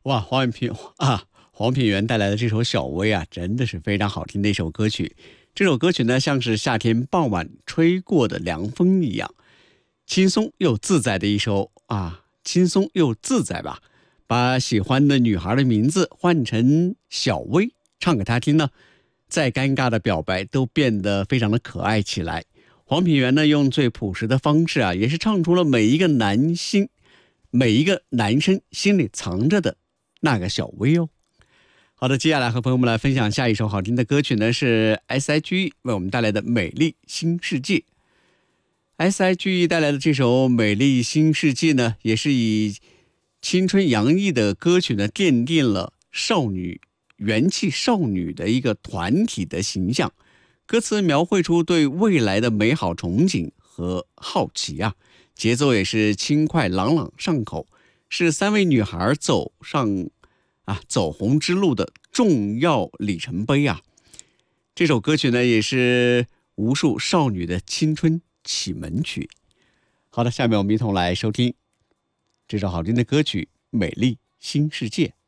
哇，黄品源带来的这首《小薇》啊，真的是非常好听的一首歌曲。这首歌曲呢，像是夏天傍晚吹过的凉风一样，轻松又自在的一首轻松又自在吧。把喜欢的女孩的名字换成小薇，唱给她听呢，再尴尬的表白都变得非常的可爱起来。黄品源呢，用最朴实的方式也是唱出了每一个男生心里藏着的那个小薇哦。好的，接下来和朋友们来分享下一首好听的歌曲呢，是 S.I.G.E 为我们带来的《美丽新世界》。S.I.G.E 带来的这首《美丽新世界》呢，也是以青春洋溢的歌曲呢，奠定了元气少女的一个团体的形象。歌词描绘出对未来的美好憧憬和好奇节奏也是轻快朗朗上口，是三位女孩走红之路的重要里程碑这首歌曲呢，也是无数少女的青春启蒙曲。好的，下面我们一同来收听这首好听的歌曲《美丽新世界》。